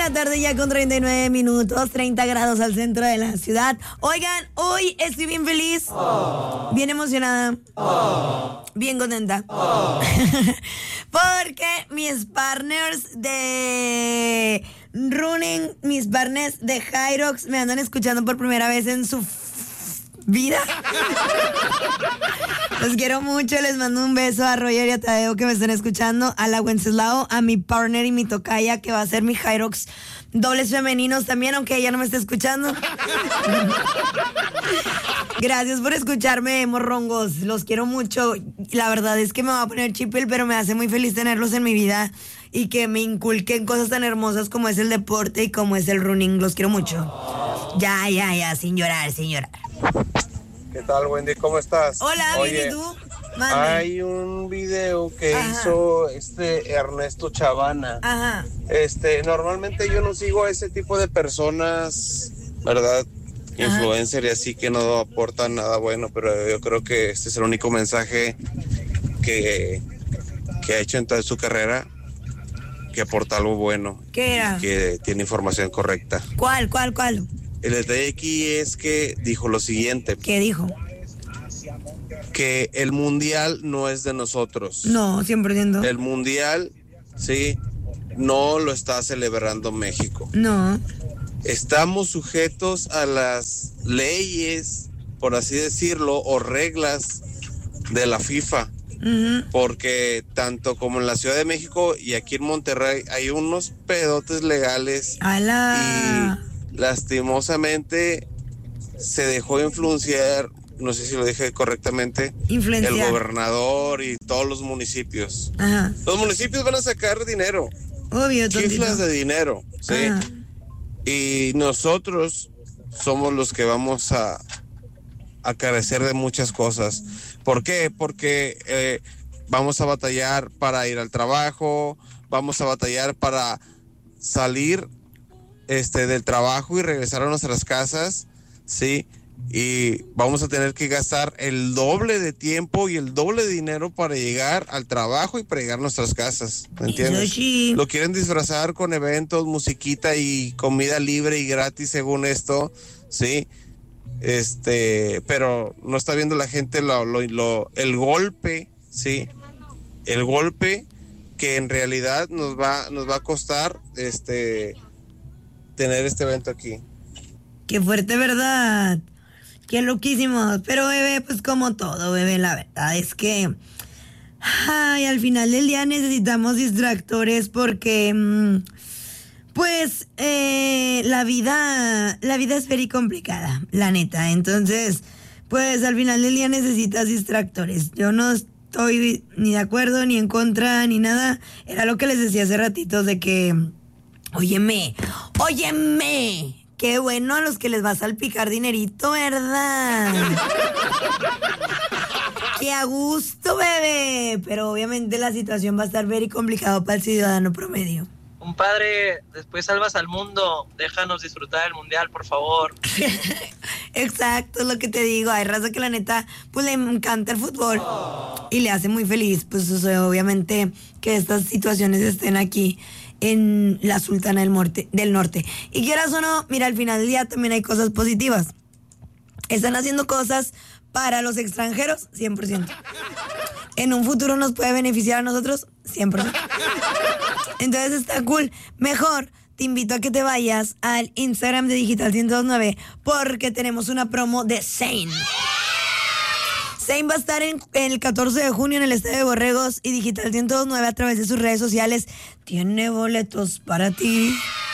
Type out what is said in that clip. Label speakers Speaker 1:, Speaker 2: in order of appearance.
Speaker 1: la tarde ya con 39 minutos, 30 grados al centro de la ciudad. Oigan, hoy estoy bien feliz, bien emocionada, bien contenta. Porque mis partners de running, mis partners de Hyrox me andan escuchando por primera vez en su vida. Los quiero mucho, les mando un beso a Roger y a Tadeo que me están escuchando, a la Wenceslao, a mi partner y mi tocaya que va a ser mi Hyrox dobles femeninos también, aunque ella no me esté escuchando. Gracias por escucharme, morrongos, los quiero mucho. La verdad es que me va a poner chipel, pero me hace muy feliz tenerlos en mi vida y que me inculquen cosas tan hermosas como es el deporte y como es el running. Los quiero mucho. Ya, sin llorar, sin llorar.
Speaker 2: ¿Qué tal, Wendy? ¿Cómo estás?
Speaker 1: Hola, bien, ¿y tú? Mande.
Speaker 2: Hay un video que hizo Ernesto Chavana.
Speaker 1: Ajá.
Speaker 2: Normalmente yo no sigo a ese tipo de personas, ¿verdad? Influencer y así que no aportan nada bueno, pero yo creo que este es el único mensaje que ha hecho en toda su carrera que aporta algo bueno.
Speaker 1: ¿Qué era?
Speaker 2: Que tiene información correcta.
Speaker 1: ¿Cuál?
Speaker 2: El detalle aquí es que dijo lo siguiente.
Speaker 1: ¿Qué dijo?
Speaker 2: Que el mundial no es de nosotros.
Speaker 1: No, 100%.
Speaker 2: El mundial, sí, no lo está celebrando México.
Speaker 1: No.
Speaker 2: Estamos sujetos a las leyes, por así decirlo, o reglas de la FIFA. Porque tanto como en la Ciudad de México y aquí en Monterrey hay unos pedotes legales.
Speaker 1: ¡Hala!
Speaker 2: Y lastimosamente se dejó influenciar, no sé si lo dije correctamente, el gobernador y todos los municipios.
Speaker 1: Ajá.
Speaker 2: Los municipios van a sacar dinero.
Speaker 1: Obvio,
Speaker 2: chiflas de dinero, ¿sí?
Speaker 1: Ajá.
Speaker 2: Y nosotros somos los que vamos a carecer de muchas cosas. ¿Por qué? Porque vamos a batallar para ir al trabajo, vamos a batallar para salir del trabajo y regresar a nuestras casas, ¿sí? Y vamos a tener que gastar el doble de tiempo y el doble de dinero para llegar al trabajo y para llegar a nuestras casas, ¿me entiendes?
Speaker 1: Sí.
Speaker 2: Lo quieren disfrazar con eventos, musiquita y comida libre y gratis según esto, ¿sí? Pero no está viendo la gente el golpe, ¿sí? El golpe que en realidad nos va a costar tener este evento aquí.
Speaker 1: Qué fuerte, ¿verdad? Qué loquísimo. Pero, bebé, pues como todo, bebé, la verdad es que al final del día necesitamos distractores porque la vida es very complicada, la neta. Entonces, pues al final del día necesitas distractores. Yo no estoy ni de acuerdo, ni en contra, ni nada. Era lo que les decía hace ratitos de que, óyeme, qué bueno a los que les va a salpicar dinerito, ¿verdad? Qué a gusto, bebé. Pero obviamente la situación va a estar very complicado para el ciudadano promedio.
Speaker 3: Compadre, después salvas al mundo, déjanos disfrutar el mundial, por favor.
Speaker 1: Exacto, es lo que te digo. Hay raza que la neta, pues le encanta el fútbol y le hace muy feliz. Pues o sea, obviamente que estas situaciones estén aquí en la Sultana del Norte. Y quieras o no, mira, al final del día también hay cosas positivas. Están haciendo cosas para los extranjeros, 100%. En un futuro nos puede beneficiar a nosotros, 100%. Entonces está cool. Mejor te invito a que te vayas al Instagram de Digital 1029 porque tenemos una promo de Zayn. Zayn va a estar el 14 de junio en el Estadio de Borregos y Digital 1029 a través de sus redes sociales tiene boletos para ti.